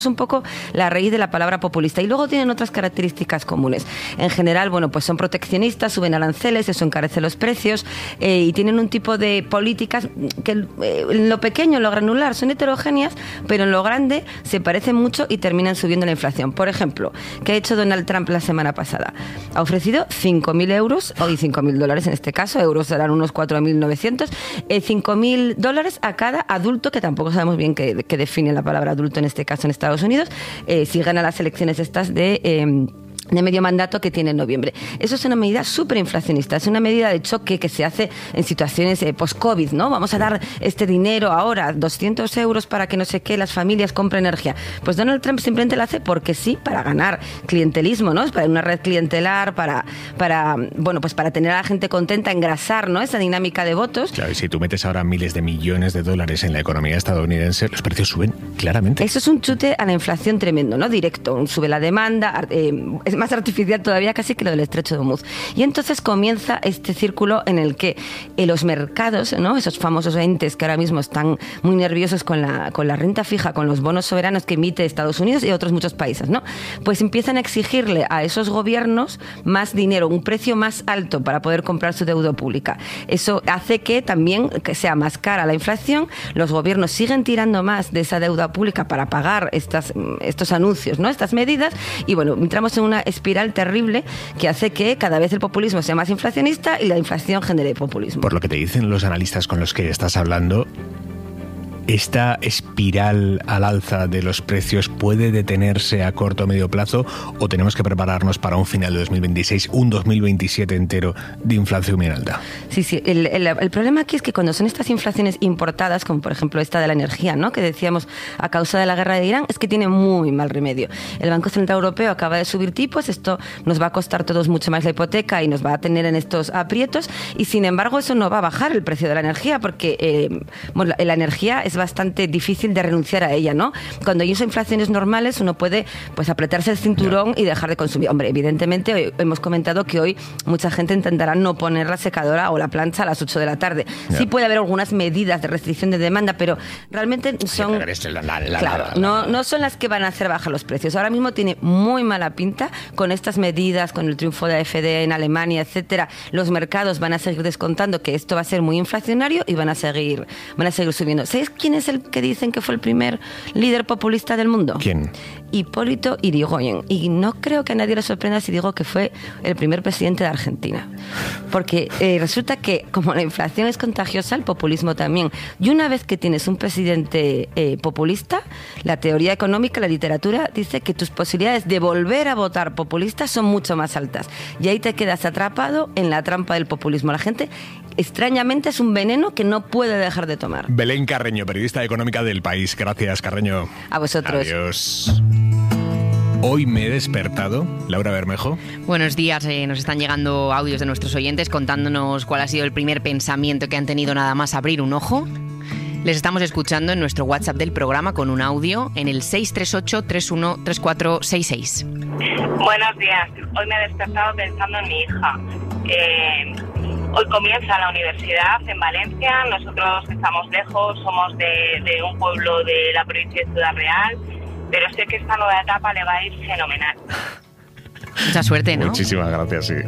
un poco la raíz de la palabra populista. Y luego tienen otras características comunes. En general, bueno, pues son proteccionistas, suben aranceles, eso encarece los precios y tienen un tipo de políticas que en lo pequeño, en lo granular, son heterogéneas, pero en lo grande se parecen mucho y terminan subiendo la inflación. Por ejemplo, ¿qué ha hecho Donald Trump la semana pasada? Ha ofrecido 5.000 euros, o $5.000 en este caso, euros serán unos 4.900, $5.000 a cada adulto, que tampoco sabemos bien qué define la palabra adulto en este caso en Estados Unidos, si gana las elecciones estas de medio mandato que tiene en noviembre. Eso es una medida súper inflacionista, es una medida de choque que se hace en situaciones post-COVID, ¿no? Vamos a dar este dinero ahora, 200 euros para que no sé qué, las familias compren energía. Pues Donald Trump simplemente lo hace porque sí, para ganar clientelismo, ¿no? Es para una red clientelar, para tener a la gente contenta, engrasar, ¿no? Esa dinámica de votos. Claro, y si tú metes ahora miles de millones de dólares en la economía estadounidense, los precios suben claramente. Eso es un chute a la inflación tremendo, ¿no? Directo, sube la demanda, es más artificial todavía casi que lo del estrecho de Hormuz. Y entonces comienza este círculo en el que los mercados, ¿no? Esos famosos entes que ahora mismo están muy nerviosos con la renta fija, con los bonos soberanos que emite Estados Unidos y otros muchos países, ¿no? Pues empiezan a exigirle a esos gobiernos más dinero, un precio más alto para poder comprar su deuda pública. Eso hace que también sea más cara la inflación, los gobiernos siguen tirando más de esa deuda pública para pagar estos anuncios, ¿no? Estas medidas, y bueno, entramos en una espiral terrible que hace que cada vez el populismo sea más inflacionista y la inflación genere populismo. Por lo que te dicen los analistas con los que estás hablando, ¿esta espiral al alza de los precios puede detenerse a corto o medio plazo o tenemos que prepararnos para un final de 2026, un 2027 entero de inflación bien alta? Sí. El problema aquí es que cuando son estas inflaciones importadas, como por ejemplo esta de la energía, ¿no? Que decíamos a causa de la guerra de Irán, es que tiene muy mal remedio. El Banco Central Europeo acaba de subir tipos, esto nos va a costar a todos mucho más la hipoteca y nos va a tener en estos aprietos, y sin embargo eso no va a bajar el precio de la energía porque la energía es bastante difícil de renunciar a ella, ¿no? Cuando hay esas inflaciones normales uno puede pues apretarse el cinturón y dejar de consumir. Hombre, evidentemente hoy hemos comentado que hoy mucha gente intentará no poner la secadora o la plancha a las 8 de la tarde. Sí puede haber algunas medidas de restricción de demanda, pero realmente son... no son las que van a hacer bajar los precios. Ahora mismo tiene muy mala pinta con estas medidas, con el triunfo de AfD en Alemania, etcétera. Los mercados van a seguir descontando que esto va a ser muy inflacionario y van a seguir subiendo. ¿Sabéis quién es el que dicen que fue el primer líder populista del mundo? ¿Quién? Hipólito Yrigoyen. Y no creo que a nadie le sorprenda si digo que fue el primer presidente de Argentina. Porque resulta que como la inflación es contagiosa, el populismo también. Y una vez que tienes un presidente populista, la teoría económica, la literatura, dice que tus posibilidades de volver a votar populista son mucho más altas. Y ahí te quedas atrapado en la trampa del populismo. La gente, extrañamente, es un veneno que no puede dejar de tomar. Belén Carreño, periodista económica del País. Gracias, Carreño. A vosotros. Adiós. Hoy me he despertado, Laura Bermejo. Buenos días, nos están llegando audios de nuestros oyentes contándonos cuál ha sido el primer pensamiento que han tenido nada más abrir un ojo. Les estamos escuchando en nuestro WhatsApp del programa con un audio en el 638-313466. Buenos días, hoy me he despertado pensando en mi hija. Hoy comienza la universidad en Valencia, nosotros estamos lejos, somos de un pueblo de la provincia de Ciudad Real, pero sé que esta nueva etapa le va a ir fenomenal. Mucha suerte, ¿no? Muchísimas gracias, sí.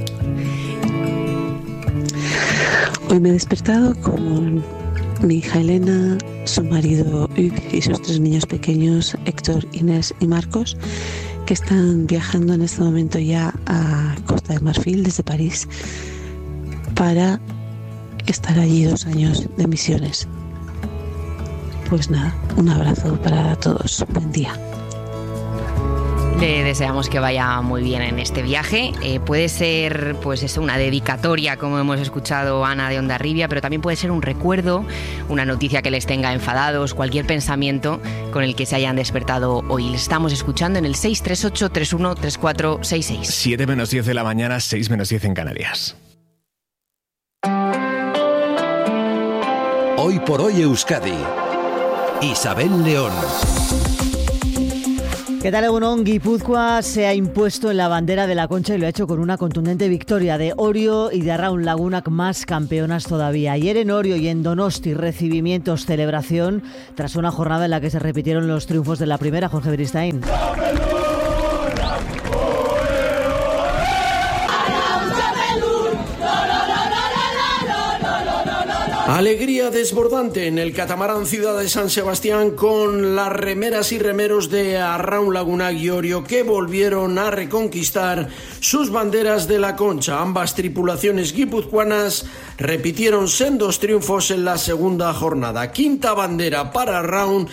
Hoy me he despertado con mi hija Elena, su marido Hugues y sus 3 niños pequeños, Héctor, Inés y Marcos, que están viajando en este momento ya a Costa de Marfil desde París para estar allí 2 años de misiones. Pues nada, un abrazo para todos. Buen día. Le deseamos que vaya muy bien en este viaje. Puede ser, pues eso, una dedicatoria, como hemos escuchado Ana de Hondarribia, pero también puede ser un recuerdo, una noticia que les tenga enfadados, cualquier pensamiento con el que se hayan despertado hoy. Les estamos escuchando en el 638-313466. 7 menos 10 de la mañana, 6 menos 10 en Canarias. Hoy por hoy Euskadi. Isabel León. ¿Qué tal, Egunon? Guipúzcoa se ha impuesto en la bandera de la Concha y lo ha hecho con una contundente victoria de Orio y de Arraun Lagunak, más campeonas todavía. Ayer en Orio y en Donosti, recibimientos, celebración, tras una jornada en la que se repitieron los triunfos de la primera. Jorge Beristain. Alegría desbordante en el catamarán Ciudad de San Sebastián con las remeras y remeros de Arraun Lagunak y Orio, que volvieron a reconquistar sus banderas de la Concha. Ambas tripulaciones guipuzcoanas repitieron sendos triunfos en la segunda jornada. Quinta bandera para Arraun,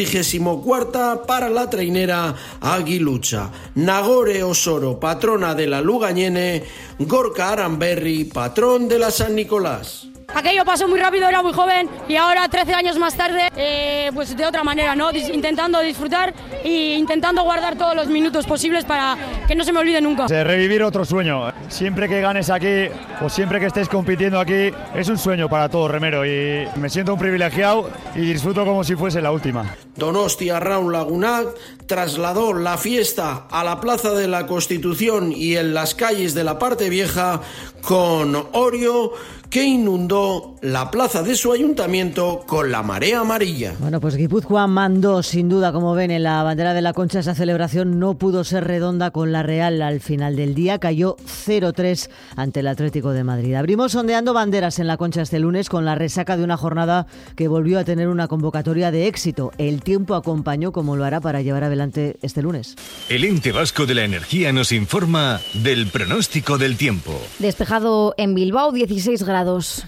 34ª para la trainera Aguilucha. Nagore Osoro, patrona de la Lugañene, Gorka Aranberri, patrón de la San Nicolás. Aquello pasó muy rápido, era muy joven y ahora 13 años más tarde, pues de otra manera, ¿no? Intentando disfrutar e intentando guardar todos los minutos posibles para que no se me olvide nunca. Revivir otro sueño. Siempre que ganes aquí o siempre que estés compitiendo aquí es un sueño para todo remero y me siento un privilegiado y disfruto como si fuese la última. Donosti Arraun Lagunak trasladó la fiesta a la Plaza de la Constitución y en las calles de la parte vieja con Orio, que inundó la plaza de su ayuntamiento con la marea amarilla. Bueno, pues Guipúzcoa mandó, sin duda, como ven, en la bandera de la Concha. Esa celebración no pudo ser redonda con la Real al final del día. Cayó 0-3 ante el Atlético de Madrid. Abrimos sondeando banderas en la Concha este lunes con la resaca de una jornada que volvió a tener una convocatoria de éxito. El tiempo acompañó, como lo hará para llevar adelante este lunes. El Ente Vasco de la Energía nos informa del pronóstico del tiempo. Despejado en Bilbao, 16 grados.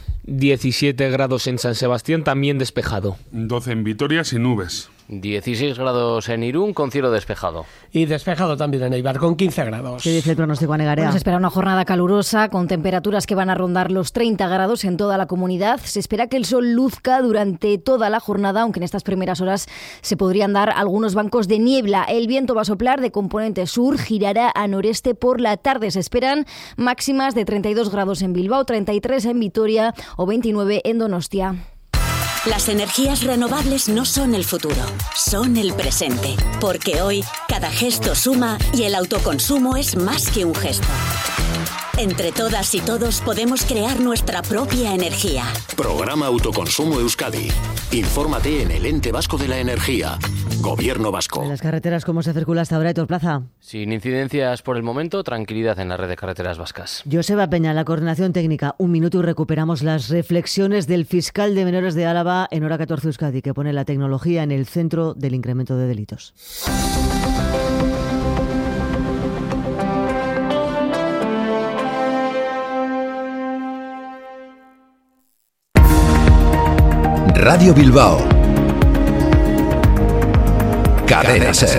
17 grados en San Sebastián, también despejado. 12 en Vitoria, sin nubes. 16 grados en Irún, con cielo despejado. Y despejado también en Eibar, con 15 grados. ¿Qué dice el pronóstico, Anegarea? Se espera una jornada calurosa, con temperaturas que van a rondar los 30 grados en toda la comunidad. Se espera que el sol luzca durante toda la jornada, aunque en estas primeras horas se podrían dar algunos bancos de niebla. El viento va a soplar de componente sur, girará a noreste por la tarde. Se esperan máximas de 32 grados en Bilbao, 33 en Vitoria o 29 en Donostia. Las energías renovables no son el futuro, son el presente. Porque hoy, cada gesto suma y el autoconsumo es más que un gesto. Entre todas y todos podemos crear nuestra propia energía. Programa Autoconsumo Euskadi. Infórmate en el Ente Vasco de la Energía. Gobierno vasco. En las carreteras, ¿cómo se circula hasta ahora, Héctor Plaza? Sin incidencias por el momento, tranquilidad en la red de carreteras vascas. Joseba Peña, la coordinación técnica. Un minuto y recuperamos las reflexiones del fiscal de menores de Álava en Hora 14 Euskadi, que pone la tecnología en el centro del incremento de delitos. Radio Bilbao. Cadena Ser.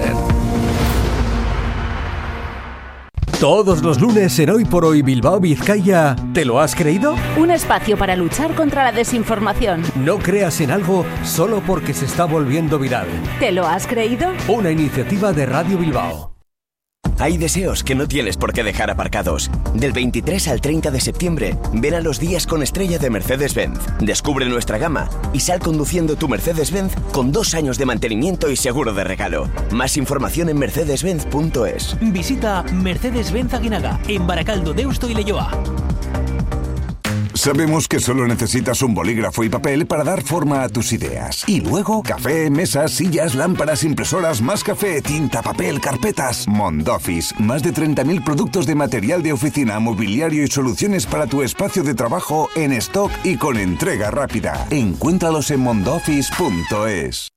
Todos los lunes en Hoy por Hoy Bilbao Vizcaya, ¿te lo has creído? Un espacio para luchar contra la desinformación. No creas en algo solo porque se está volviendo viral. ¿Te lo has creído? Una iniciativa de Radio Bilbao. Hay deseos que no tienes por qué dejar aparcados. Del 23 al 30 de septiembre, ven a los días con estrella de Mercedes-Benz. Descubre nuestra gama y sal conduciendo tu Mercedes-Benz con 2 años de mantenimiento y seguro de regalo. Más información en mercedes-benz.es. Visita Mercedes-Benz Aguinaga, en Baracaldo, Deusto y Leioa. Sabemos que solo necesitas un bolígrafo y papel para dar forma a tus ideas. Y luego, café, mesas, sillas, lámparas, impresoras, más café, tinta, papel, carpetas. Mondoffice, más de 30.000 productos de material de oficina, mobiliario y soluciones para tu espacio de trabajo en stock y con entrega rápida. Encuéntralos en mondoffice.es.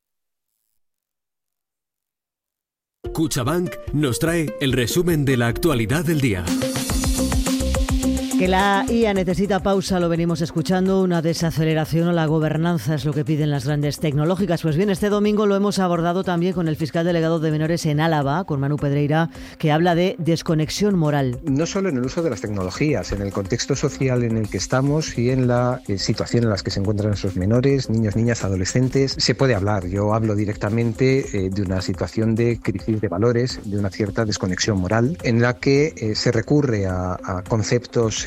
Cuchabank nos trae el resumen de la actualidad del día. Que la IA necesita pausa, lo venimos escuchando, una desaceleración o la gobernanza es lo que piden las grandes tecnológicas. Pues bien, este domingo lo hemos abordado también con el fiscal delegado de menores en Álava, con Manu Pedreira, que habla de desconexión moral. No solo en el uso de las tecnologías, en el contexto social en el que estamos y en la situación en la que se encuentran esos menores, niños, niñas, adolescentes, se puede hablar. Yo hablo directamente de una situación de crisis de valores, de una cierta desconexión moral, en la que se recurre a conceptos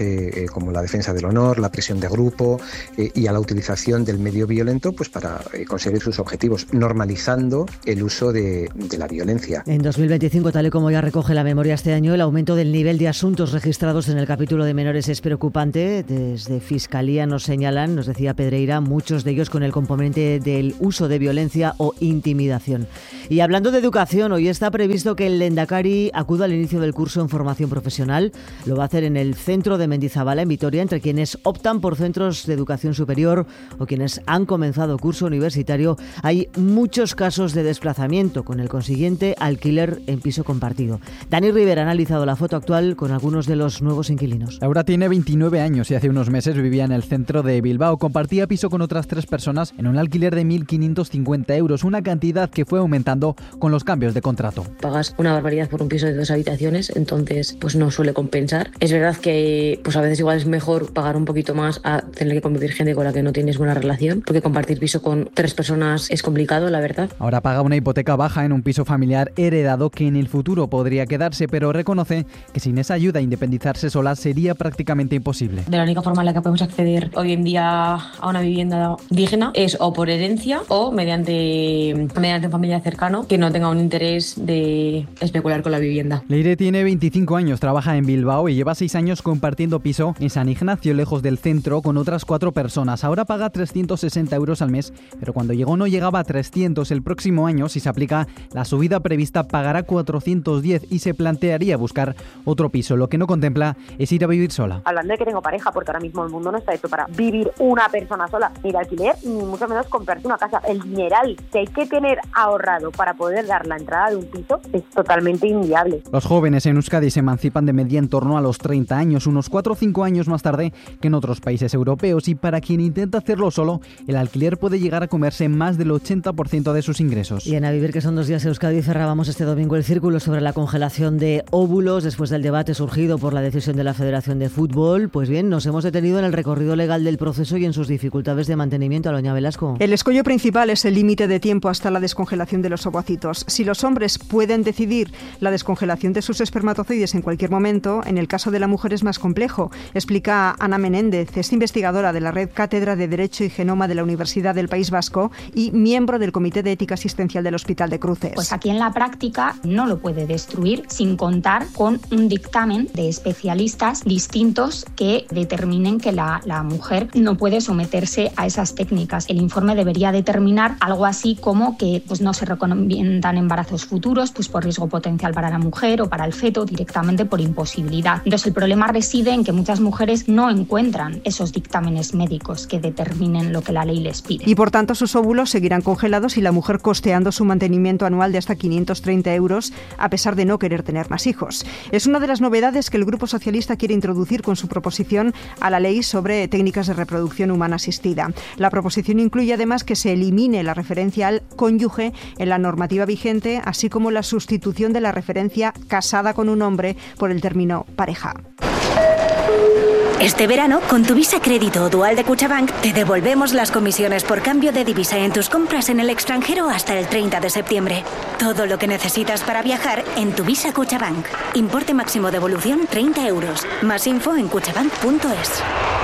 como la defensa del honor, la presión de grupo y a la utilización del medio violento pues para conseguir sus objetivos, normalizando el uso de la violencia. En 2025, tal y como ya recoge la memoria este año, el aumento del nivel de asuntos registrados en el capítulo de menores es preocupante. Desde Fiscalía nos señalan, nos decía Pedreira, muchos de ellos con el componente del uso de violencia o intimidación. Y hablando de educación, hoy está previsto que el Lehendakari acuda al inicio del curso en formación profesional. Lo va a hacer en el centro de Mendizabala, en Vitoria, entre quienes optan por centros de educación superior o quienes han comenzado curso universitario. Hay muchos casos de desplazamiento, con el consiguiente alquiler en piso compartido. Dani Rivera ha analizado la foto actual con algunos de los nuevos inquilinos. Laura tiene 29 años y hace unos meses vivía en el centro de Bilbao. Compartía piso con otras 3 personas en un alquiler de 1.550 euros, una cantidad que fue aumentando con los cambios de contrato. Pagas una barbaridad por un piso de 2 habitaciones, entonces pues no suele compensar. Es verdad que pues a veces igual es mejor pagar un poquito más a tener que convivir gente con la que no tienes buena relación, porque compartir piso con 3 personas es complicado, la verdad. Ahora paga una hipoteca baja en un piso familiar heredado que en el futuro podría quedarse, pero reconoce que sin esa ayuda independizarse sola sería prácticamente imposible. De la única forma en la que podemos acceder hoy en día a una vivienda digna es o por herencia o mediante un familiar cercano que no tenga un interés de especular con la vivienda. Leire tiene 25 años, trabaja en Bilbao y lleva 6 años compartiendo piso en San Ignacio, lejos del centro, con otras 4 personas. Ahora paga 360 euros al mes, pero cuando llegó no llegaba a 300. El próximo año, si se aplica la subida prevista, pagará 410 y se plantearía buscar otro piso. Lo que no contempla es ir a vivir sola. Hablando de que tengo pareja, porque ahora mismo el mundo no está hecho para vivir una persona sola, ni de alquiler, ni mucho menos comprarte una casa. El dineral que hay que tener ahorrado para poder dar la entrada de un piso es totalmente inviable. Los jóvenes en Euskadi se emancipan de media en torno a los 30 años, unos 4 o 5 años más tarde que en otros países europeos, y para quien intenta hacerlo solo, el alquiler puede llegar a comerse más del 80% de sus ingresos. Y en A Vivir, que son 2 días Euskadi, cerrábamos este domingo el círculo sobre la congelación de óvulos después del debate surgido por la decisión de la Federación de Fútbol. Pues bien, nos hemos detenido en el recorrido legal del proceso y en sus dificultades de mantenimiento. Aloña Velasco. El escollo principal es el límite de tiempo hasta la descongelación de los ovocitos. Si los hombres pueden decidir la descongelación de sus espermatozoides en cualquier momento, en el caso de la mujer es más complejo, explica Ana Menéndez, es investigadora de la Red Cátedra de Derecho y Genoma de la Universidad del País Vasco y miembro del Comité de Ética Asistencial del Hospital de Cruces. Pues aquí en la práctica no lo puede destruir sin contar con un dictamen de especialistas distintos que determinen que la mujer no puede someterse a esas técnicas. El informe debería determinar algo así como que pues no se recomiendan embarazos futuros pues por riesgo potencial para la mujer o para el feto, directamente por imposibilidad. Entonces el problema reside en que muchas mujeres no encuentran esos dictámenes médicos que determinen lo que la ley les pide. Y por tanto sus óvulos seguirán congelados y la mujer costeando su mantenimiento anual de hasta 530 euros a pesar de no querer tener más hijos. Es una de las novedades que el Grupo Socialista quiere introducir con su proposición a la ley sobre técnicas de reproducción humana asistida. La proposición incluye además que se elimine la referencia al cónyuge en la normativa vigente, así como la sustitución de la referencia casada con un hombre por el término pareja. Este verano, con tu Visa Crédito o Dual de Cuchabank, te devolvemos las comisiones por cambio de divisa en tus compras en el extranjero hasta el 30 de septiembre. Todo lo que necesitas para viajar en tu Visa Cuchabank. Importe máximo de devolución 30 euros. Más info en cuchabank.es.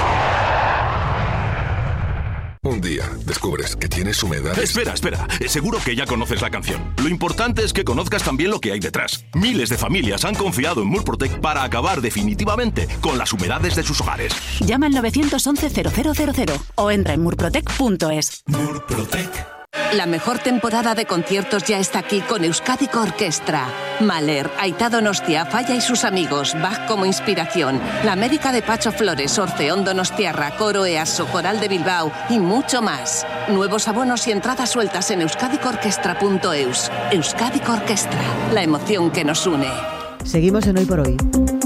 Un día descubres que tienes humedades. Espera. Seguro que ya conoces la canción. Lo importante es que conozcas también lo que hay detrás. Miles de familias han confiado en Murprotec para acabar definitivamente con las humedades de sus hogares. Llama al 911-0000 o entra en murprotec.es. Murprotec. La mejor temporada de conciertos ya está aquí con Euskadiko Orkestra. Mahler, Aitá Donostia, Falla y sus amigos, Bach como inspiración, La América de Pacho Flores, Orfeón Donostiarra, Coro EASO, Coral de Bilbao y mucho más. Nuevos abonos y entradas sueltas en euskadikorkestra.eus. Euskadiko Orkestra, la emoción que nos une. Seguimos en Hoy por Hoy.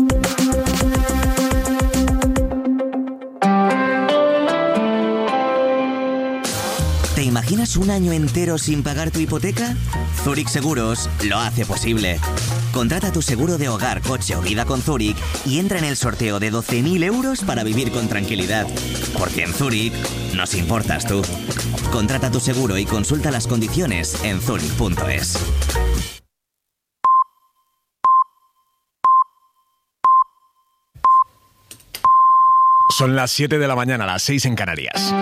¿Te imaginas un año entero sin pagar tu hipoteca? Zurich Seguros lo hace posible. Contrata tu seguro de hogar, coche o vida con Zurich y entra en el sorteo de 12.000 euros para vivir con tranquilidad. Porque en Zurich nos importas tú. Contrata tu seguro y consulta las condiciones en zurich.es. Son las 7 de la mañana, las 6 en Canarias.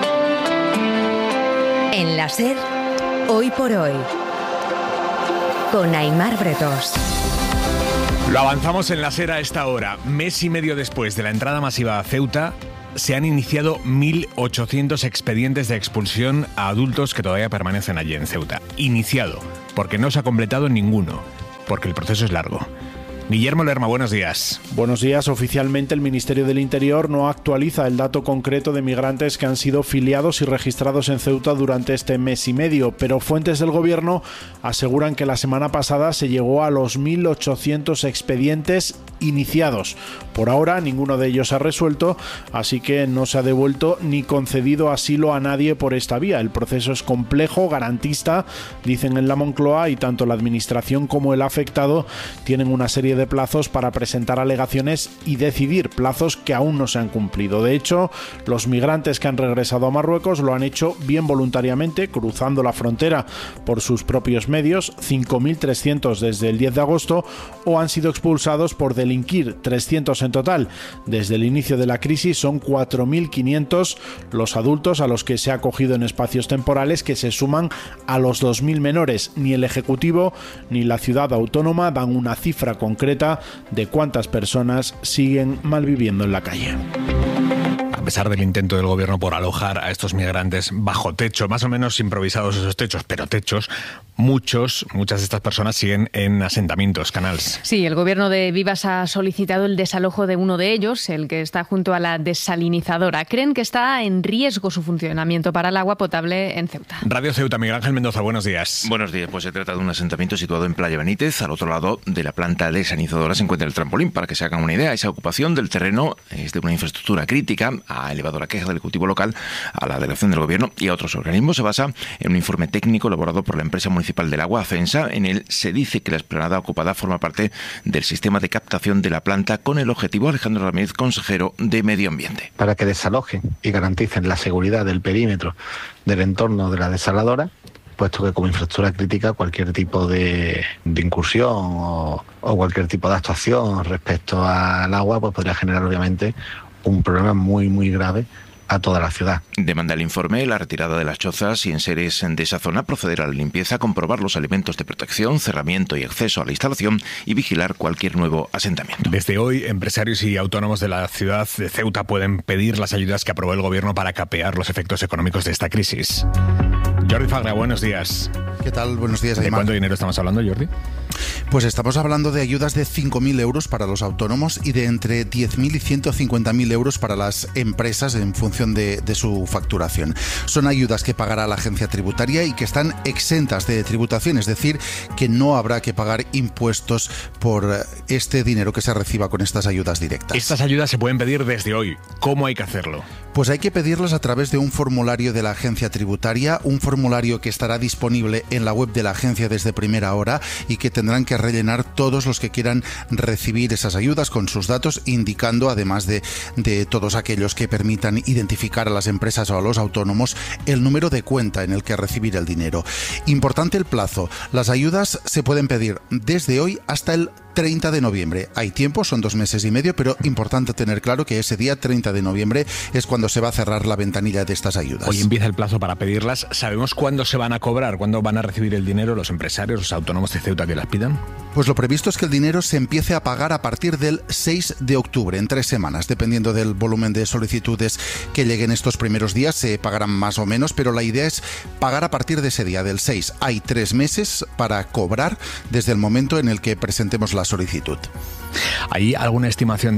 En la SER, Hoy por Hoy, con Aimar Bretos. Lo avanzamos en la SER a esta hora. Mes y medio después de la entrada masiva a Ceuta, se han iniciado 1.800 expedientes de expulsión a adultos que todavía permanecen allí en Ceuta. Iniciado, porque no se ha completado ninguno, porque el proceso es largo. Guillermo Lerma, buenos días. Buenos días. Oficialmente el Ministerio del Interior no actualiza el dato concreto de migrantes que han sido filiados y registrados en Ceuta durante este mes y medio, pero fuentes del Gobierno aseguran que la semana pasada se llegó a los 1.800 expedientes iniciados. Por ahora ninguno de ellos se ha resuelto, así que no se ha devuelto ni concedido asilo a nadie por esta vía. El proceso es complejo, garantista, dicen en la Moncloa, y tanto la Administración como el afectado tienen una serie de plazos para presentar alegaciones y decidir, plazos que aún no se han cumplido. De hecho, los migrantes que han regresado a Marruecos lo han hecho bien voluntariamente, cruzando la frontera por sus propios medios, 5.300 desde el 10 de agosto, o han sido expulsados por delinquir, 300 en total. Desde el inicio de la crisis son 4.500 los adultos a los que se ha acogido en espacios temporales, que se suman a los 2.000 menores. Ni el Ejecutivo ni la ciudad autónoma dan una cifra concreta de cuántas personas siguen malviviendo en la calle. A pesar del intento del Gobierno por alojar a estos migrantes bajo techo, más o menos improvisados esos techos, pero techos, muchas de estas personas siguen en asentamientos, Canals. Sí, el Gobierno de Vivas ha solicitado el desalojo de uno de ellos, el que está junto a la desalinizadora. Creen que está en riesgo su funcionamiento para el agua potable en Ceuta. Radio Ceuta, Miguel Ángel Mendoza, buenos días. Buenos días, pues se trata de un asentamiento situado en Playa Benítez. Al otro lado de la planta desalinizadora se encuentra el trampolín. Para que se hagan una idea, esa ocupación del terreno es de una infraestructura crítica. Ha elevado la queja del Ejecutivo local a la delegación del Gobierno y a otros organismos. Se basa en un informe técnico elaborado por la empresa municipal del agua, ACENSA. En él se dice que la explanada ocupada forma parte del sistema de captación de la planta, con el objetivo, Alejandro Ramírez, consejero de Medio Ambiente. Para que desalojen y garanticen la seguridad del perímetro del entorno de la desaladora, puesto que como infraestructura crítica cualquier tipo de incursión o cualquier tipo de actuación respecto al agua pues podría generar obviamente un problema muy grave a toda la ciudad. Demanda el informe la retirada de las chozas y enseres de esa zona, proceder a la limpieza, comprobar los elementos de protección, cerramiento y acceso a la instalación y vigilar cualquier nuevo asentamiento. Desde hoy, empresarios y autónomos de la ciudad de Ceuta pueden pedir las ayudas que aprobó el Gobierno para capear los efectos económicos de esta crisis. Jordi Fagra, buenos días. ¿Qué tal? Buenos días, Aymar. ¿De cuánto dinero estamos hablando, Jordi? Pues estamos hablando de ayudas de 5.000 euros para los autónomos y de entre 10.000 y 150.000 euros para las empresas en función de su facturación. Son ayudas que pagará la agencia tributaria y que están exentas de tributación, es decir, que no habrá que pagar impuestos por este dinero que se reciba con estas ayudas directas. Estas ayudas se pueden pedir desde hoy. ¿Cómo hay que hacerlo? Pues hay que pedirlas a través de un formulario de la agencia tributaria, un formulario que estará disponible en la web de la agencia desde primera hora y que tendrán que rellenar todos los que quieran recibir esas ayudas con sus datos, indicando, además de todos aquellos que permitan identificar a las empresas o a los autónomos, el número de cuenta en el que recibir el dinero. Importante el plazo. Las ayudas se pueden pedir desde hoy hasta el 30 de noviembre. Hay tiempo, son 2 meses y medio, pero importante tener claro que ese día 30 de noviembre es cuando se va a cerrar la ventanilla de estas ayudas. Hoy empieza el plazo para pedirlas. ¿Sabemos cuándo se van a cobrar? ¿Cuándo van a recibir el dinero los empresarios, los autónomos de Ceuta que las pidan? Pues lo previsto es que el dinero se empiece a pagar a partir del 6 de octubre, en 3 semanas. Dependiendo del volumen de solicitudes que lleguen estos primeros días, se pagarán más o menos, pero la idea es pagar a partir de ese día, del 6. Hay 3 meses para cobrar desde el momento en el que presentemos la solicitud. ¿Hay alguna estimación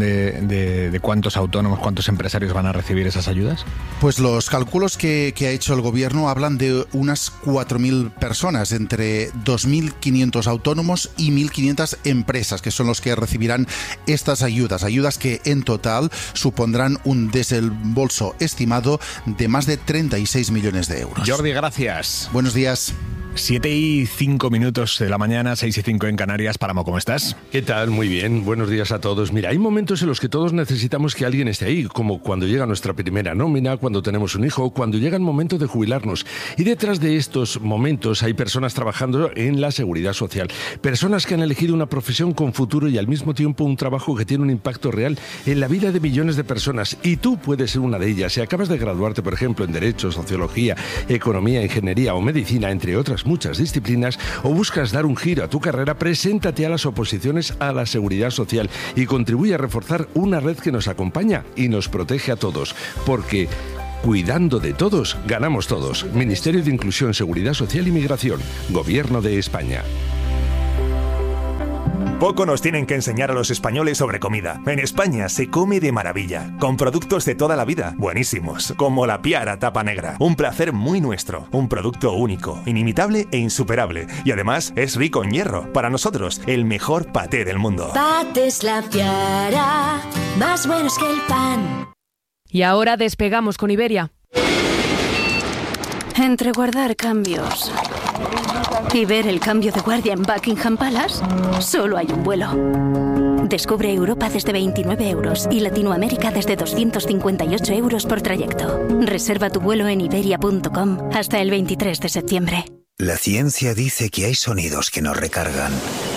de cuántos autónomos, cuántos empresarios van a recibir esas ayudas? Pues los cálculos que ha hecho el Gobierno hablan de unas 4.000 personas, entre 2.500 autónomos y 1.500 empresas, que son los que recibirán estas ayudas que en total supondrán un desembolso estimado de más de 36 millones de euros. Jordi, gracias. Buenos días. 7:05 de la mañana, 6:05 en Canarias. Páramo, ¿cómo estás? ¿Qué tal? Muy bien. Buenos días a todos. Mira, hay momentos en los que todos necesitamos que alguien esté ahí, como cuando llega nuestra primera nómina, cuando tenemos un hijo, cuando llega el momento de jubilarnos. Y detrás de estos momentos hay personas trabajando en la seguridad social. Personas que han elegido una profesión con futuro y al mismo tiempo un trabajo que tiene un impacto real en la vida de millones de personas. Y tú puedes ser una de ellas. Si acabas de graduarte, por ejemplo, en Derecho, Sociología, Economía, Ingeniería o Medicina, entre otras muchas disciplinas, o buscas dar un giro a tu carrera, preséntate a las oposiciones a la seguridad social y contribuye a reforzar una red que nos acompaña y nos protege a todos, porque cuidando de todos, ganamos todos. Ministerio de Inclusión, Seguridad Social y Migración, Gobierno de España. Poco nos tienen que enseñar a los españoles sobre comida. En España se come de maravilla, con productos de toda la vida, buenísimos, como la Piara tapa negra. Un placer muy nuestro, un producto único, inimitable e insuperable. Y además es rico en hierro. Para nosotros, el mejor paté del mundo. Patés La Piara, más buenos que el pan. Y ahora despegamos con Iberia. Entre guardar cambios y ver el cambio de guardia en Buckingham Palace, solo hay un vuelo. Descubre Europa desde 29 euros y Latinoamérica desde 258 euros por trayecto. Reserva tu vuelo en iberia.com hasta el 23 de septiembre. La ciencia dice que hay sonidos que nos recargan.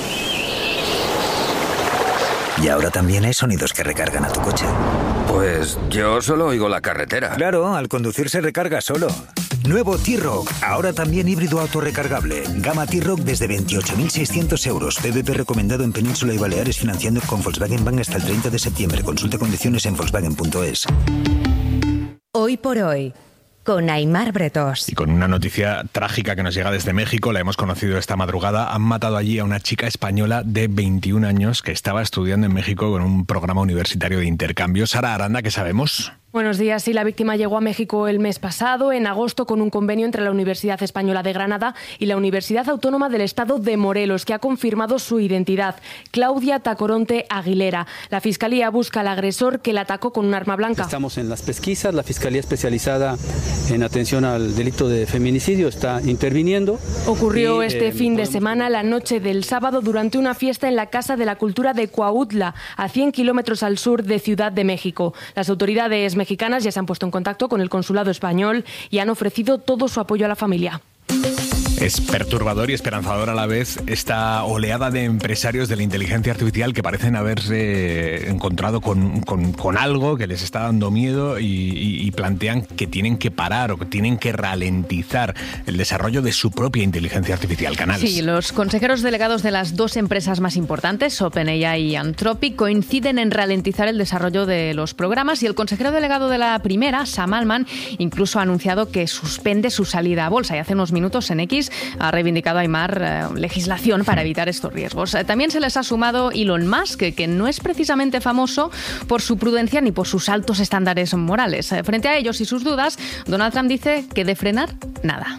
Y ahora también hay sonidos que recargan a tu coche. Pues yo solo oigo la carretera. Claro, al conducir se recarga solo. Nuevo T-Roc, ahora también híbrido autorrecargable. Gama T-Roc desde 28.600 euros. PVP recomendado en Península y Baleares, financiando con Volkswagen Bank hasta el 30 de septiembre. Consulta condiciones en volkswagen.es. Hoy por hoy, con Aimar Bretós. Y con una noticia trágica que nos llega desde México, la hemos conocido esta madrugada. Han matado allí a una chica española de 21 años que estaba estudiando en México con un programa universitario de intercambio. Sara Aranda, ¿qué sabemos? Buenos días. Sí, la víctima llegó a México el mes pasado, en agosto, con un convenio entre la Universidad Española de Granada y la Universidad Autónoma del Estado de Morelos, que ha confirmado su identidad. Claudia Tacoronte Aguilera. La Fiscalía busca al agresor que la atacó con un arma blanca. Estamos en las pesquisas. La Fiscalía especializada en atención al delito de feminicidio está interviniendo. Ocurrió este fin de semana, la noche del sábado, durante una fiesta en la Casa de la Cultura de Cuautla, a 100 kilómetros al sur de Ciudad de México. Las autoridades mexicanas ya se han puesto en contacto con el consulado español y han ofrecido todo su apoyo a la familia. Es perturbador y esperanzador a la vez esta oleada de empresarios de la inteligencia artificial que parecen haberse encontrado con algo que les está dando miedo y plantean que tienen que parar o que tienen que ralentizar el desarrollo de su propia inteligencia artificial. Canals. Sí, los consejeros delegados de las dos empresas más importantes, OpenAI y Anthropic, coinciden en ralentizar el desarrollo de los programas, y el consejero delegado de la primera, Sam Altman, incluso ha anunciado que suspende su salida a bolsa, y hace unos minutos en X ha reivindicado a Aimar legislación para evitar estos riesgos. También se les ha sumado Elon Musk, que no es precisamente famoso por su prudencia ni por sus altos estándares morales. Frente a ellos y sus dudas, Donald Trump dice que de frenar, nada.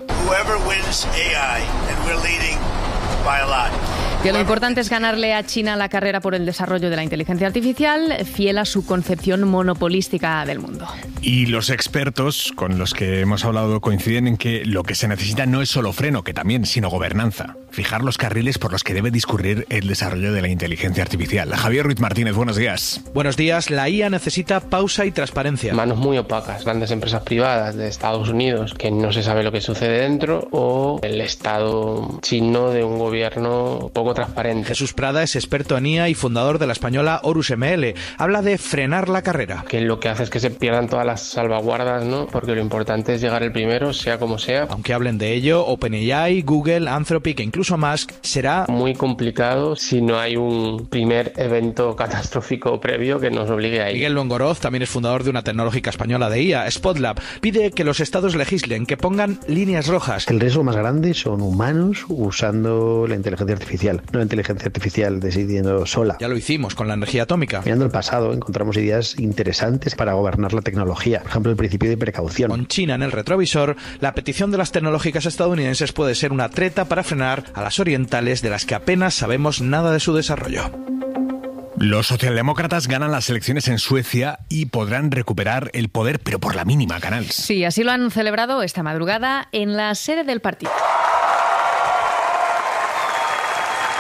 Que lo importante es ganarle a China la carrera por el desarrollo de la inteligencia artificial, fiel a su concepción monopolística del mundo. Y los expertos con los que hemos hablado coinciden en que lo que se necesita no es solo freno, que también, sino gobernanza. Fijar los carriles por los que debe discurrir el desarrollo de la inteligencia artificial. Javier Ruiz Martínez, buenos días. Buenos días. La IA necesita pausa y transparencia. Manos muy opacas, grandes empresas privadas de Estados Unidos que no se sabe lo que sucede dentro, o el Estado chino de un gobierno poco transparente. Jesús Prada es experto en IA y fundador de la española Horus ML. Habla de frenar la carrera. Que lo que hace es que se pierdan todas las salvaguardas, ¿no? Porque lo importante es llegar el primero, sea como sea. Aunque hablen de ello, OpenAI, Google, Anthropic e incluso Musk, será muy complicado si no hay un primer evento catastrófico previo que nos obligue a ir. Miguel Longoroz también es fundador de una tecnológica española de IA, Spotlab. Pide que los estados legislen, que pongan líneas rojas. El riesgo más grande son humanos usando la inteligencia artificial, no la inteligencia artificial decidiendo sola. Ya lo hicimos con la energía atómica. Mirando el pasado, encontramos ideas interesantes para gobernar la tecnología. Por ejemplo, el principio de precaución. Con China en el retrovisor, la petición de las tecnológicas estadounidenses puede ser una treta para frenar a las orientales, de las que apenas sabemos nada de su desarrollo. Los socialdemócratas ganan las elecciones en Suecia y podrán recuperar el poder, pero por la mínima, Canals. Sí, así lo han celebrado esta madrugada en la sede del partido.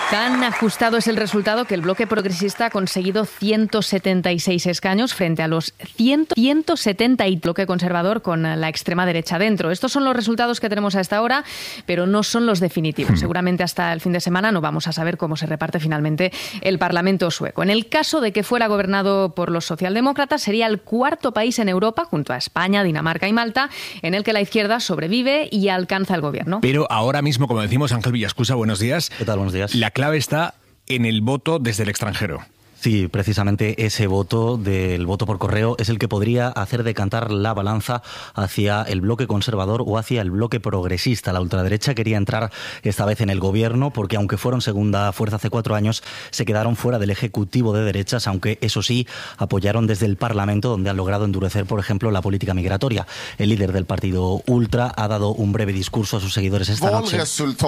Tan ajustado es el resultado que el bloque progresista ha conseguido 176 escaños frente a los 170 y bloque conservador con la extrema derecha dentro. Estos son los resultados que tenemos a esta hora, pero no son los definitivos. Seguramente hasta el fin de semana no vamos a saber cómo se reparte finalmente el Parlamento sueco. En el caso de que fuera gobernado por los socialdemócratas, sería el cuarto país en Europa, junto a España, Dinamarca y Malta, en el que la izquierda sobrevive y alcanza el gobierno. Pero ahora mismo, como decimos, Ángel Villascusa, buenos días. ¿Qué tal? Buenos días. La clave está en el voto desde el extranjero. Sí, precisamente ese voto del voto por correo es el que podría hacer decantar la balanza hacia el bloque conservador o hacia el bloque progresista. La ultraderecha quería entrar esta vez en el gobierno porque, aunque fueron segunda fuerza hace 4 años, se quedaron fuera del ejecutivo de derechas, aunque eso sí, apoyaron desde el Parlamento, donde han logrado endurecer, por ejemplo, la política migratoria. El líder del partido ultra ha dado un breve discurso a sus seguidores esta noche,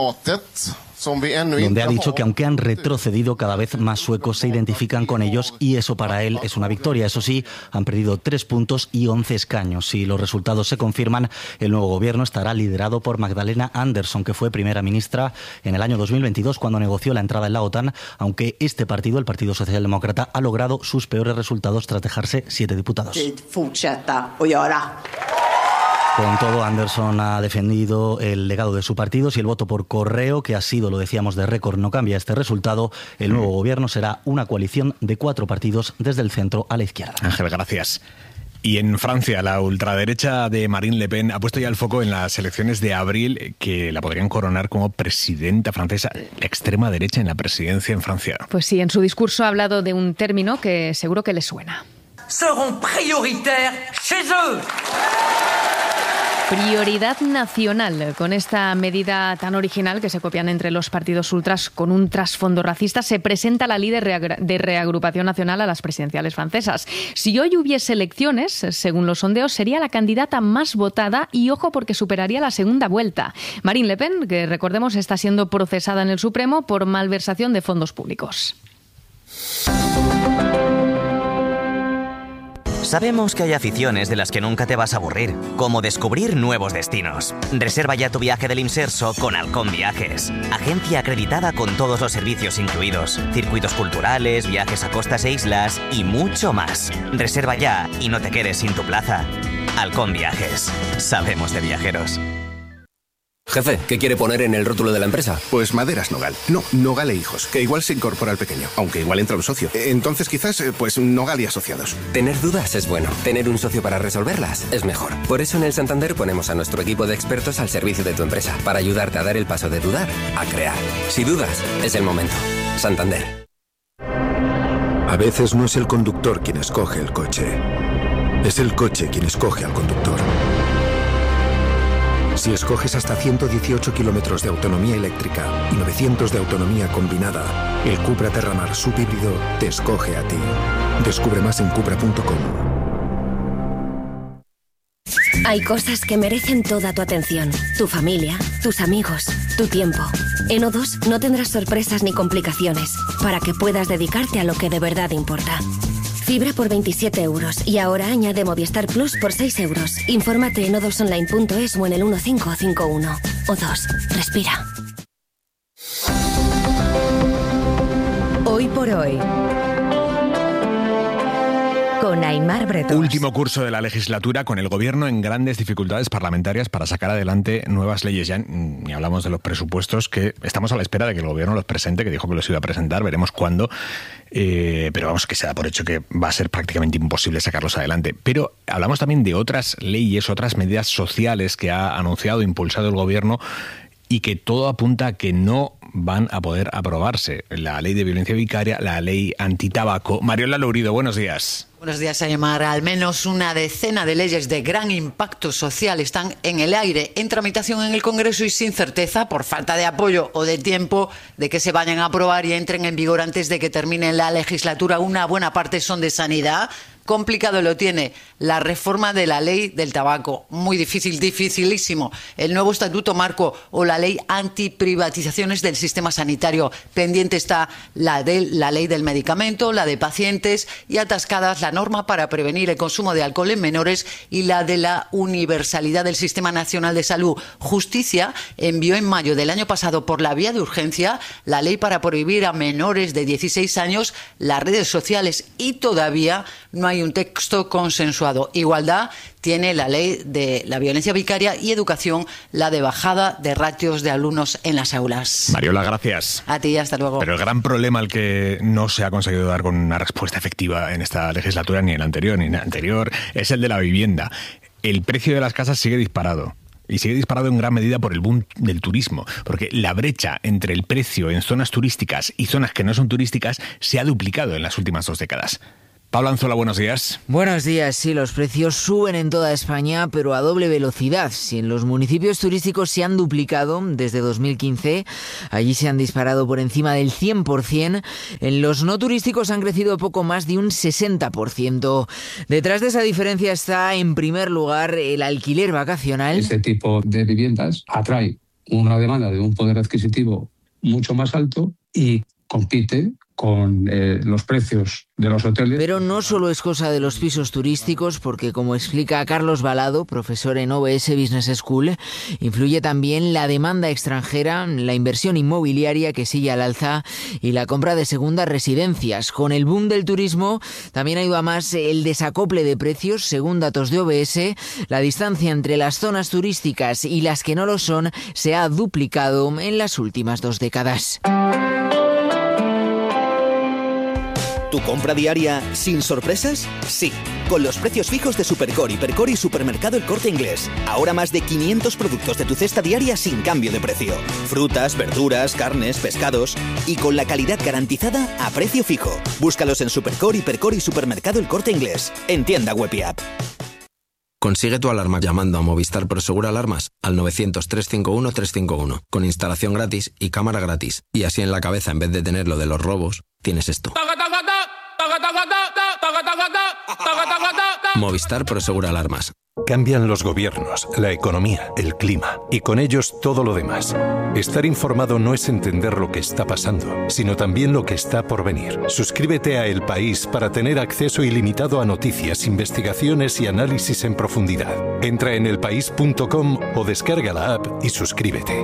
donde ha dicho que aunque han retrocedido, cada vez más suecos se identifican con ellos y eso para él es una victoria. Eso sí, han perdido 3 puntos y 11 escaños. Si los resultados se confirman, el nuevo gobierno estará liderado por Magdalena Andersson, que fue primera ministra en el año 2022 cuando negoció la entrada en la OTAN, aunque este partido, el Partido Socialdemócrata, ha logrado sus peores resultados tras dejarse 7 diputados. Con todo, Andersson ha defendido el legado de su partido. Si el voto por correo, que ha sido, lo decíamos, de récord, no cambia este resultado, el nuevo gobierno será una coalición de 4 partidos desde el centro a la izquierda. Ángel, gracias. Y en Francia, la ultraderecha de Marine Le Pen ha puesto ya el foco en las elecciones de abril, que la podrían coronar como presidenta francesa. La extrema derecha en la presidencia en Francia. Pues sí, en su discurso ha hablado de un término que seguro que le suena. Seront prioritaires chez eux. Prioridad nacional. Con esta medida tan original que se copian entre los partidos ultras con un trasfondo racista, se presenta la líder de Reagrupación Nacional a las presidenciales francesas. Si hoy hubiese elecciones, según los sondeos, sería la candidata más votada y, ojo, porque superaría la segunda vuelta. Marine Le Pen, que recordemos está siendo procesada en el Supremo por malversación de fondos públicos. Sabemos que hay aficiones de las que nunca te vas a aburrir, como descubrir nuevos destinos. Reserva ya tu viaje del Imserso con Halcón Viajes, agencia acreditada con todos los servicios incluidos, circuitos culturales, viajes a costas e islas y mucho más. Reserva ya y no te quedes sin tu plaza. Halcón Viajes, sabemos de viajeros. Jefe, ¿qué quiere poner en el rótulo de la empresa? Pues Maderas Nogal. No, Nogal e Hijos, que igual se incorpora al pequeño, aunque igual entra un socio. Entonces quizás, pues Nogal y Asociados. Tener dudas es bueno. Tener un socio para resolverlas es mejor. Por eso en el Santander ponemos a nuestro equipo de expertos al servicio de tu empresa, para ayudarte a dar el paso de dudar a crear. Si dudas, es el momento. Santander. A veces no es el conductor quien escoge el coche. Es el coche quien escoge al conductor. Si escoges hasta 118 kilómetros de autonomía eléctrica y 900 de autonomía combinada, el Cupra Terramar subhíbrido te escoge a ti. Descubre más en cupra.com. Hay cosas que merecen toda tu atención. Tu familia, tus amigos, tu tiempo. En O2 no tendrás sorpresas ni complicaciones para que puedas dedicarte a lo que de verdad importa. Fibra por 27 euros y ahora añade Movistar Plus por 6 euros. Infórmate en o2online.es o en el 1551. O2, respira. Hoy por hoy, con Aimar Bretós. Último curso de la legislatura con el gobierno en grandes dificultades parlamentarias para sacar adelante nuevas leyes. Ya ni hablamos de los presupuestos, que estamos a la espera de que el gobierno los presente, que dijo que los iba a presentar, veremos cuándo. Pero vamos, que se da por hecho que va a ser prácticamente imposible sacarlos adelante. Pero hablamos también de otras leyes, otras medidas sociales que ha anunciado, impulsado el gobierno y que todo apunta a que no van a poder aprobarse. La ley de violencia vicaria, la ley antitabaco. Mariola Lourido, buenos días. Buenos días, Aimar. Al menos una decena de leyes de gran impacto social están en el aire, en tramitación en el Congreso y sin certeza, por falta de apoyo o de tiempo, de que se vayan a aprobar y entren en vigor antes de que termine la legislatura. Una buena parte son de sanidad, Complicado lo tiene la reforma de la ley del tabaco, muy difícil, dificilísimo. El nuevo estatuto marco o la ley antiprivatizaciones del sistema sanitario. Pendiente está la ley del medicamento, la de pacientes y atascadas la norma para prevenir el consumo de alcohol en menores y la de la universalidad del Sistema Nacional de Salud. Justicia envió en mayo del año pasado por la vía de urgencia la ley para prohibir a menores de 16 años las redes sociales y todavía no hay un texto consensuado. Igualdad tiene la ley de la violencia vicaria y educación, la de bajada de ratios de alumnos en las aulas. Mariola, gracias. A ti, hasta luego. Pero el gran problema al que no se ha conseguido dar con una respuesta efectiva en esta legislatura, ni en la anterior, es el de la vivienda. El precio de las casas sigue disparado. Y sigue disparado en gran medida por el boom del turismo, porque la brecha entre el precio en zonas turísticas y zonas que no son turísticas se ha duplicado en las últimas 2 décadas. Pablo Anzola, buenos días. Buenos días, sí, los precios suben en toda España, pero a doble velocidad. Si en los municipios turísticos se han duplicado desde 2015, allí se han disparado por encima del 100%, en los no turísticos han crecido poco más de un 60%. Detrás de esa diferencia está, en primer lugar, el alquiler vacacional. Este tipo de viviendas atrae una demanda de un poder adquisitivo mucho más alto y compite con los precios de los hoteles. Pero no solo es cosa de los pisos turísticos, porque como explica Carlos Balado, profesor en OBS Business School, influye también la demanda extranjera, la inversión inmobiliaria que sigue al alza y la compra de segundas residencias. Con el boom del turismo también ha ido a más el desacople de precios. Según datos de OBS, la distancia entre las zonas turísticas y las que no lo son se ha duplicado en las últimas 2 décadas. ¿Tu compra diaria sin sorpresas? Sí, con los precios fijos de Supercore, Hipercore y Supermercado El Corte Inglés. Ahora más de 500 productos de tu cesta diaria sin cambio de precio. Frutas, verduras, carnes, pescados y con la calidad garantizada a precio fijo. Búscalos en Supercore, Hipercore y Supermercado El Corte Inglés. En tienda web y app. Consigue tu alarma llamando a Movistar Prosegur Alarmas al 900-351-351 con instalación gratis y cámara gratis. Y así en la cabeza, en vez de tener lo de los robos, tienes esto. Movistar Prosegur Alarmas. Cambian los gobiernos, la economía, el clima y con ellos todo lo demás. Estar informado no es entender lo que está pasando, sino también lo que está por venir. Suscríbete a El País para tener acceso ilimitado a noticias, investigaciones y análisis en profundidad. Entra en elpaís.com o descarga la app y suscríbete.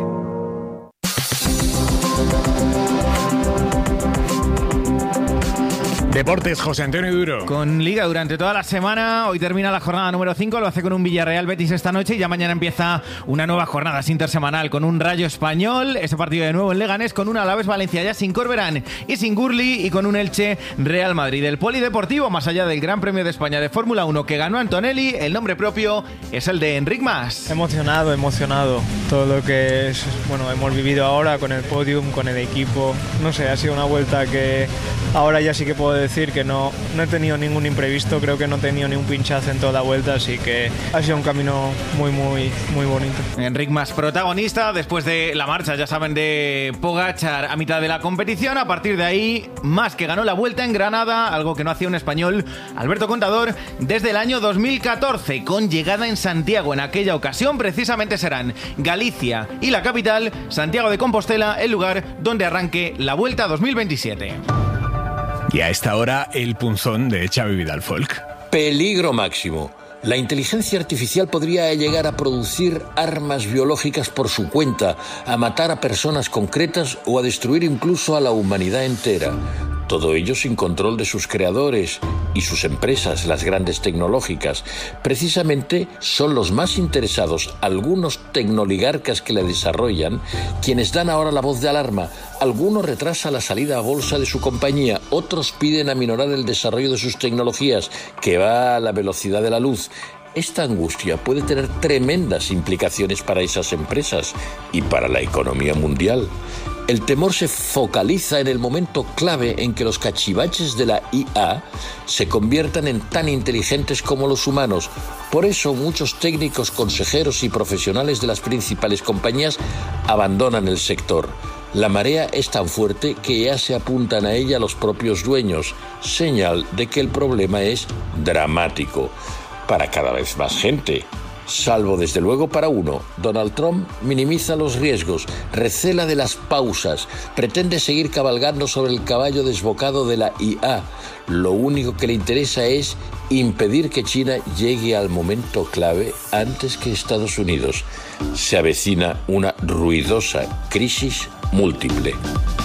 Deportes, José Antonio Duro. Con Liga durante toda la semana. Hoy termina la jornada número 5, lo hace con un Villarreal Betis esta noche y ya mañana empieza una nueva jornada intersemanal con un Rayo Español, ese partido de nuevo en Leganés, con un Alavés Valencia ya sin Corberán y sin Gurli y con un Elche Real Madrid. El polideportivo, más allá del Gran Premio de España de Fórmula 1 que ganó Antonelli, el nombre propio es el de Enric Mas. Emocionado. Todo lo que es, hemos vivido ahora con el podium, con el equipo. No sé, ha sido una vuelta que ahora ya sí que puedo decir que no he tenido ningún imprevisto, creo que no he tenido ni un pinchazo en toda la vuelta, así que ha sido un camino muy bonito. Enric Mas, protagonista después de la marcha, ya saben, de Pogačar a mitad de la competición. A partir de ahí, Mas, que ganó la Vuelta en Granada, algo que no hacía un español, Alberto Contador, desde el año 2014, con llegada en Santiago. En aquella ocasión precisamente serán Galicia y la capital, Santiago de Compostela, el lugar donde arranque la Vuelta 2027. Y a esta hora, el punzón de Xavi Vidal Folk. Peligro máximo. La inteligencia artificial podría llegar a producir armas biológicas por su cuenta, a matar a personas concretas o a destruir incluso a la humanidad entera. Todo ello sin control de sus creadores y sus empresas, las grandes tecnológicas. Precisamente son los más interesados, algunos tecnoligarcas que la desarrollan, quienes dan ahora la voz de alarma. Algunos retrasan la salida a bolsa de su compañía, otros piden aminorar el desarrollo de sus tecnologías, que va a la velocidad de la luz. Esta angustia puede tener tremendas implicaciones para esas empresas y para la economía mundial. El temor se focaliza en el momento clave en que los cachivaches de la IA se conviertan en tan inteligentes como los humanos. Por eso muchos técnicos, consejeros y profesionales de las principales compañías abandonan el sector. La marea es tan fuerte que ya se apuntan a ella los propios dueños, señal de que el problema es dramático para cada vez más gente. Salvo desde luego para uno. Donald Trump minimiza los riesgos, recela de las pausas, pretende seguir cabalgando sobre el caballo desbocado de la IA. Lo único que le interesa es impedir que China llegue al momento clave antes que Estados Unidos. Se avecina una ruidosa crisis múltiple.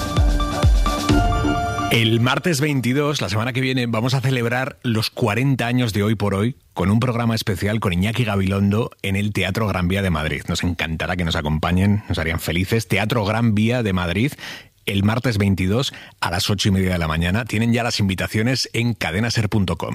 El martes 22, la semana que viene, vamos a celebrar los 40 años de Hoy por Hoy con un programa especial con Iñaki Gabilondo en el Teatro Gran Vía de Madrid. Nos encantará que nos acompañen, nos harían felices. Teatro Gran Vía de Madrid, el martes 22 a las 8:30 de la mañana. Tienen ya las invitaciones en cadenaser.com.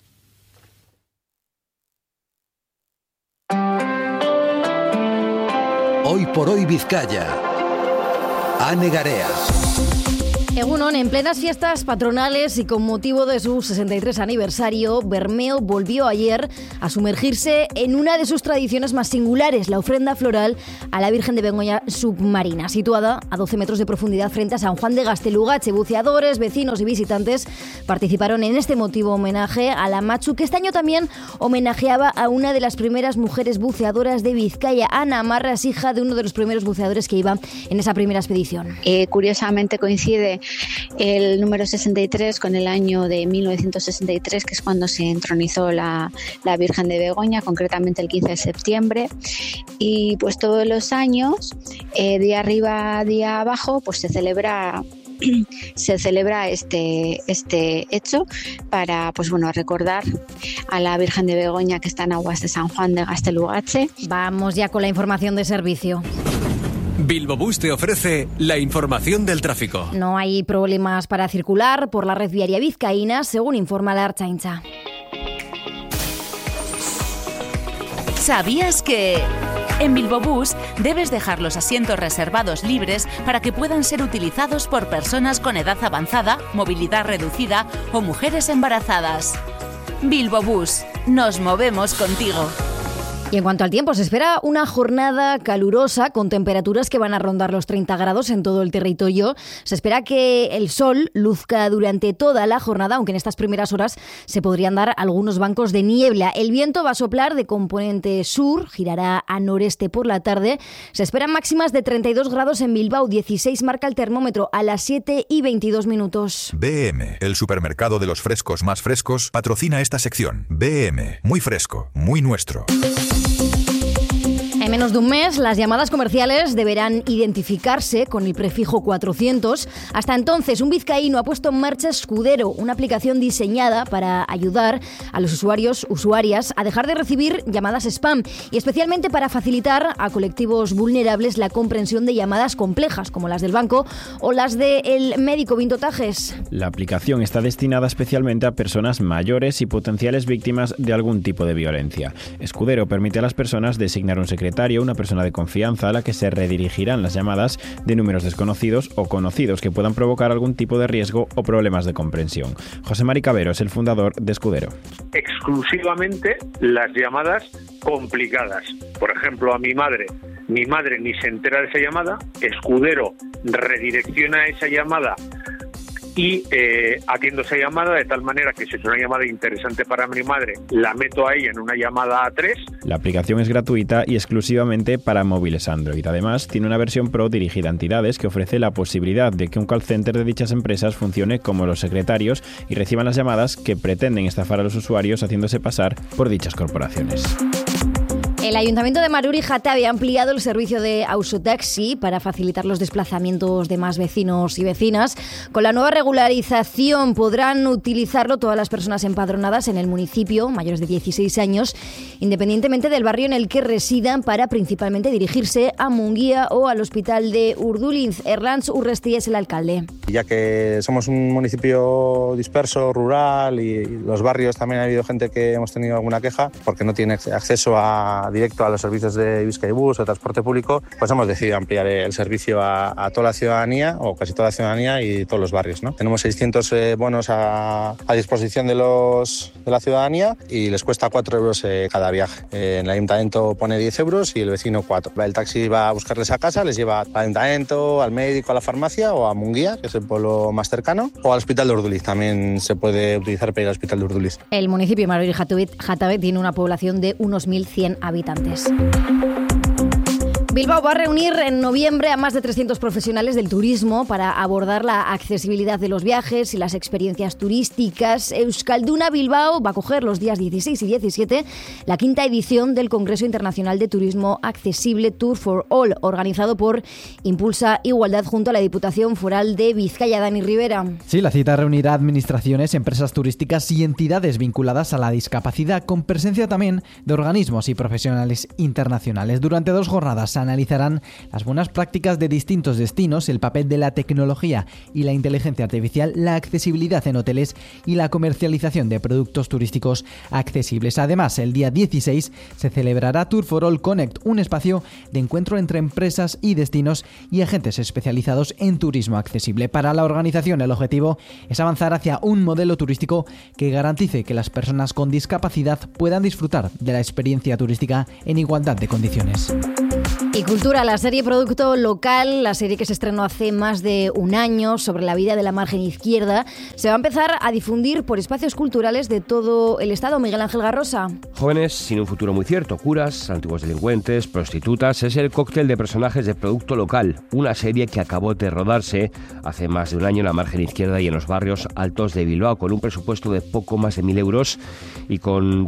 Hoy por Hoy Vizcaya. Ane Garea. Egunon, en plenas fiestas patronales y con motivo de su 63 aniversario, Bermeo volvió ayer a sumergirse en una de sus tradiciones más singulares, la ofrenda floral a la Virgen de Begoña submarina, situada a 12 metros de profundidad frente a San Juan de Gaztelugatxe. Buceadores, vecinos y visitantes participaron en este emotivo homenaje a la Machu, que este año también homenajeaba a una de las primeras mujeres buceadoras de Vizcaya. Ana Marra es hija de uno de los primeros buceadores que iba en esa primera expedición. Curiosamente coincide el número 63 con el año de 1963, que es cuando se entronizó la Virgen de Begoña, concretamente el 15 de septiembre. Y pues todos los años, día arriba, día abajo, pues se celebra este hecho para recordar a la Virgen de Begoña, que está en aguas de San Juan de Gaztelugatxe. Vamos ya con la información de servicio. Bilbobús te ofrece la información del tráfico. No hay problemas para circular por la red viaria vizcaína, según informa la Ertzaintza. ¿Sabías que en Bilbobús debes dejar los asientos reservados libres para que puedan ser utilizados por personas con edad avanzada, movilidad reducida o mujeres embarazadas? Bilbobús, nos movemos contigo. Y en cuanto al tiempo, se espera una jornada calurosa con temperaturas que van a rondar los 30 grados en todo el territorio. Se espera que el sol luzca durante toda la jornada, aunque en estas primeras horas se podrían dar algunos bancos de niebla. El viento va a soplar de componente sur, girará a noreste por la tarde. Se esperan máximas de 32 grados en Bilbao, 16 marca el termómetro a las 7:22 minutos. BM, el supermercado de los frescos más frescos, patrocina esta sección. BM, muy fresco, muy nuestro. En menos de un mes, las llamadas comerciales deberán identificarse con el prefijo 400. Hasta entonces, un vizcaíno ha puesto en marcha Escudero, una aplicación diseñada para ayudar a los usuarias a dejar de recibir llamadas spam y especialmente para facilitar a colectivos vulnerables la comprensión de llamadas complejas, como las del banco o las del médico. Vinto Tajes. La aplicación está destinada especialmente a personas mayores y potenciales víctimas de algún tipo de violencia. Escudero permite a las personas designar un secretario, una persona de confianza a la que se redirigirán las llamadas de números desconocidos o conocidos que puedan provocar algún tipo de riesgo o problemas de comprensión. José Mari Cabero es el fundador de Escudero. Exclusivamente las llamadas complicadas. Por ejemplo, a mi madre ni se entera de esa llamada. Escudero redirecciona esa llamada y atiendo esa llamada de tal manera que si es una llamada interesante para mi madre, la meto a ella en una llamada a 3. La aplicación es gratuita y exclusivamente para móviles Android. Además, tiene una versión Pro dirigida a entidades que ofrece la posibilidad de que un call center de dichas empresas funcione como los secretarios y reciban las llamadas que pretenden estafar a los usuarios haciéndose pasar por dichas corporaciones. El Ayuntamiento de Maruri Jatabe ha ampliado el servicio de Ausotaxi para facilitar los desplazamientos de más vecinos y vecinas. Con la nueva regularización podrán utilizarlo todas las personas empadronadas en el municipio, mayores de 16 años, independientemente del barrio en el que residan, para principalmente dirigirse a Munguía o al Hospital de Urduliz. Erlans Urresti es el alcalde. Ya que somos un municipio disperso, rural, y los barrios también ha habido gente que hemos tenido alguna queja porque no tiene acceso proyecto a los servicios de Bizkaibus o transporte público, pues hemos decidido ampliar el servicio a toda la ciudadanía, o casi toda la ciudadanía y todos los barrios, ¿no? Tenemos 600 bonos a disposición de la ciudadanía y les cuesta 4 euros cada viaje. En el ayuntamiento pone 10 euros y el vecino 4. El taxi va a buscarles a casa, les lleva al ayuntamiento, al médico, a la farmacia o a Munguía, que es el pueblo más cercano, o al hospital de Urduliz. También se puede utilizar para ir al hospital de Urduliz. El municipio de Marori-Jatabe tiene una población de unos 1.100 habitantes. Bilbao va a reunir en noviembre a más de 300 profesionales del turismo para abordar la accesibilidad de los viajes y las experiencias turísticas. Euskalduna Bilbao va a acoger los días 16 y 17 la 5ª edición del Congreso Internacional de Turismo Accesible Tour for All, organizado por Impulsa Igualdad junto a la Diputación Foral de Vizcaya. Dani Rivera. Sí, la cita reunirá administraciones, empresas turísticas y entidades vinculadas a la discapacidad, con presencia también de organismos y profesionales internacionales. Durante 2 jornadas analizarán las buenas prácticas de distintos destinos, el papel de la tecnología y la inteligencia artificial, la accesibilidad en hoteles y la comercialización de productos turísticos accesibles. Además, el día 16 se celebrará Tour for All Connect, un espacio de encuentro entre empresas y destinos y agentes especializados en turismo accesible. Para la organización, el objetivo es avanzar hacia un modelo turístico que garantice que las personas con discapacidad puedan disfrutar de la experiencia turística en igualdad de condiciones. Y cultura, la serie Producto Local, la serie que se estrenó hace más de un año sobre la vida de la margen izquierda, se va a empezar a difundir por espacios culturales de todo el estado. Miguel Ángel Garrosa. Jóvenes sin un futuro muy cierto, curas, antiguos delincuentes, prostitutas, es el cóctel de personajes de Producto Local, una serie que acabó de rodarse hace más de un año en la margen izquierda y en los barrios altos de Bilbao, con un presupuesto de poco más de 1.000 euros y con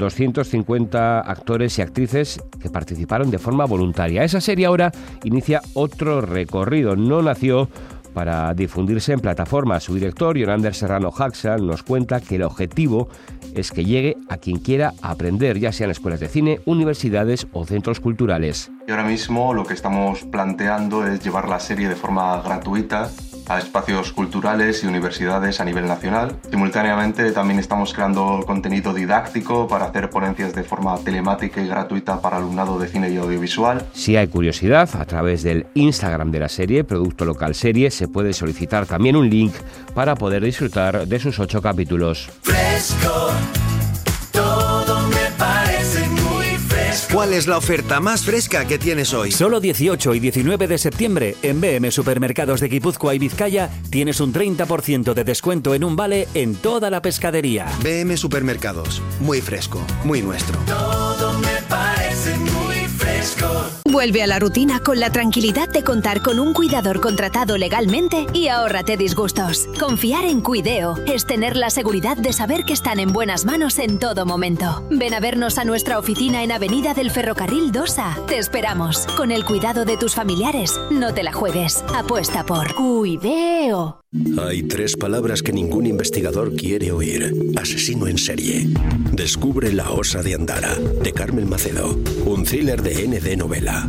250 actores y actrices que participaron de forma voluntaria. Esa serie ahora inicia otro recorrido. No nació para difundirse en plataformas. Su director, Yonander Serrano Haxan, nos cuenta que el objetivo es que llegue a quien quiera aprender, ya sean escuelas de cine, universidades o centros culturales. Y ahora mismo lo que estamos planteando es llevar la serie de forma gratuita a espacios culturales y universidades a nivel nacional. Simultáneamente también estamos creando contenido didáctico para hacer ponencias de forma telemática y gratuita para alumnado de cine y audiovisual. Si hay curiosidad, a través del Instagram de la serie, Producto Local Serie, se puede solicitar también un link para poder disfrutar de sus 8 capítulos. Fresco, todo me parece muy fresco. ¿Cuál es la oferta más fresca que tienes hoy? Solo 18 y 19 de septiembre en BM Supermercados de Guipúzcoa y Vizcaya tienes un 30% de descuento en un vale en toda la pescadería. BM Supermercados, muy fresco, muy nuestro. Todo me parece muy fresco. Vuelve a la rutina con la tranquilidad de contar con un cuidador contratado legalmente y ahórrate disgustos. Confiar en Cuideo es tener la seguridad de saber que están en buenas manos en todo momento. Ven a vernos a nuestra oficina en Avenida del Ferrocarril 2A. Te esperamos. Con el cuidado de tus familiares, no te la juegues. Apuesta por Cuideo. Hay 3 palabras que ningún investigador quiere oír. Asesino en serie. Descubre La Osa de Andara, de Carmen Macedo. Un thriller de ND Novela.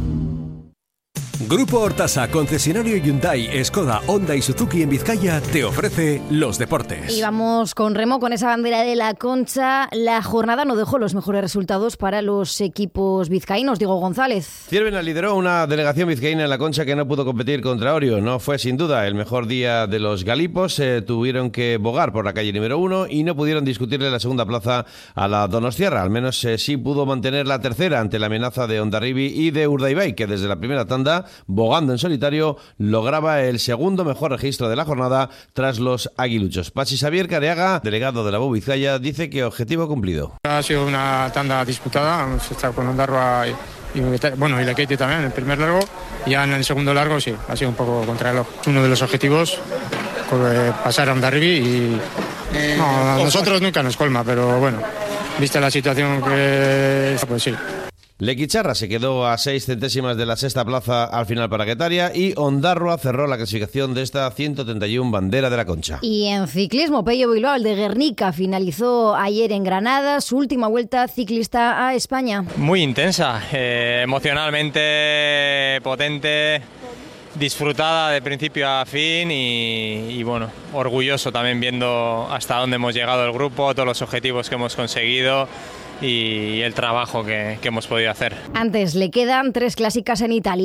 Grupo Hortasa, concesionario Hyundai, Skoda, Honda y Suzuki en Vizcaya, te ofrece los deportes. Y vamos con remo, con esa bandera de la Concha. La jornada no dejó los mejores resultados para los equipos vizcaínos. Diego González. Ciervena lideró una delegación vizcaína en la Concha que no pudo competir contra Orio. No fue sin duda el mejor día de los galipos. Tuvieron que bogar por la calle número 1 y no pudieron discutirle la segunda plaza a la Donostiarra. Al menos sí pudo mantener la tercera ante la amenaza de Hondarribi y de Urdaibai, que desde la primera tanda, bogando en solitario, lograba el segundo mejor registro de la jornada tras los aguiluchos. Pachi Xavier Careaga, delegado de la BU Vizcaya, dice que objetivo cumplido. Ha sido una tanda disputada, hemos estado con Ondarroa y Lekeiti también en el primer largo, y ya en el segundo largo sí, ha sido un poco contrarreloj. Uno de los objetivos, pasar a Hondarribi y a nosotros nunca nos colma, pero bueno, vista la situación que pues sí. Lequicharra se quedó a 6 centésimas de la sexta plaza al final para Guetaria y Ondarroa cerró la clasificación de esta 131 bandera de la Concha. Y en ciclismo, Pello Bilbao, el de Guernica, finalizó ayer en Granada su última vuelta ciclista a España. Muy intensa, emocionalmente potente. disfrutada de principio a fin y bueno, orgulloso también viendo hasta dónde hemos llegado el grupo, todos los objetivos que hemos conseguido y el trabajo que hemos podido hacer. Antes le quedan 3 clásicas en Italia.